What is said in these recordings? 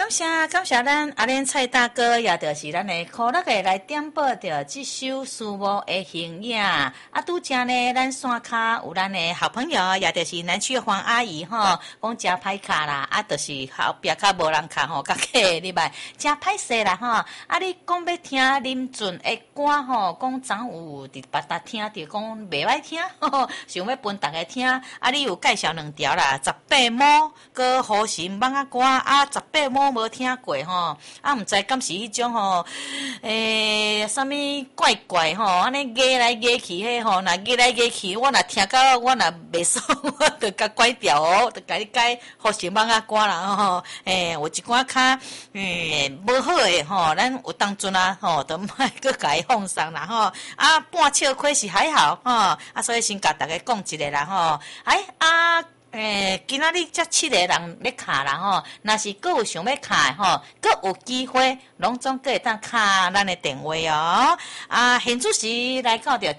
感谢咱阿莲蔡大哥，也就是咱的可乐的来点播着这首书屋的形影。拄则呢，咱山骹有咱的好朋友，也就是南区黄阿姨吼，讲真歹卡啦，就是后壁较无人卡吼，甲客你袂真歹势啦吼。你讲要听林俊的歌吼，讲昨有伫别搭听着讲袂歹听，想要分大家听。你有介绍2条啦，18摸个好心网歌，18摸无听过吼，毋知敢是迄种吼，啥物怪怪吼，安尼压来压去迄吼，若压来压去，我若听到我若袂爽，我着甲改掉哦，着甲你改好心网歌啦吼，有一寡较无好诶吼，咱有当阵吼，着莫搁甲伊放送啦吼，半笑亏是还好吼，所以先甲大家讲一个啦吼，今仔日才7个人咧卡啦吼，若是搁有想要卡的吼，搁有机会，拢总搁会当卡咱的电话哦。现主时来到着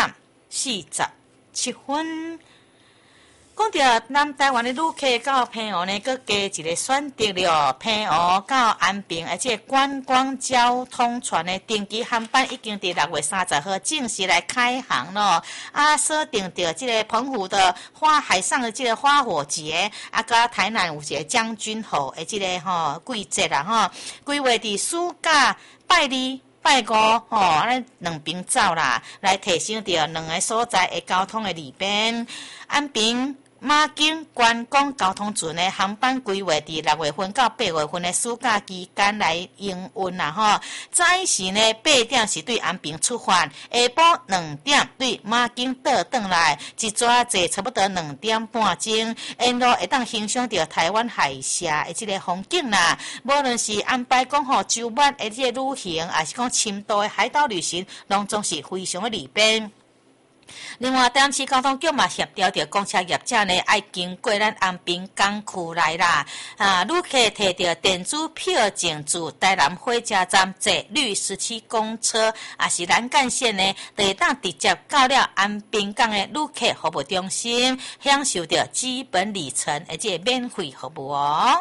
10:47。讲到咱台湾的旅客到澎湖呢，搁加一个选择了澎湖到安平，而且观光交通船的登机航班已经伫6月30号正式来开航咯。锁定着这个澎湖的海上的这个花火节，甲台南有一个将军号的这个季节啦吼，规划伫暑假拜2拜5咱2边走啦，来提升着2个所在的交通的利便。安平马景观光交通船的航班规划伫6月份到8月份的暑假期间来营运啦吼。早时呢8点是对安平出发，下晡2点对马景倒转来，一抓坐差不多2点半钟，沿路会当欣赏到台湾海峡的这个风景啦。无论是安排讲周末的这个旅行，还是讲深度的海岛旅行，拢总是非常的利便。另外，台南市交通局嘛协调着公车业者呢，爱经过咱安平港区来啦。旅客摕着电子票证自台南火车站坐绿17公车，也是南干线呢，就会当直接到了安平港的旅客服务中心，享受着基本里程而且免费服务哦。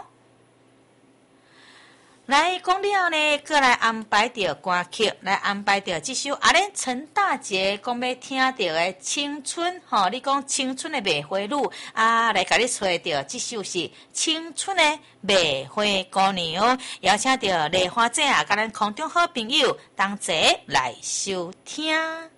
来讲了呢，搁来安排着歌曲，来安排着这首陈大姐讲要听到的青春吼，你讲青春的玫瑰路来甲你吹着这首是青春的玫瑰姑娘，邀请着梨花姐甲咱空中好朋友同齐来收听。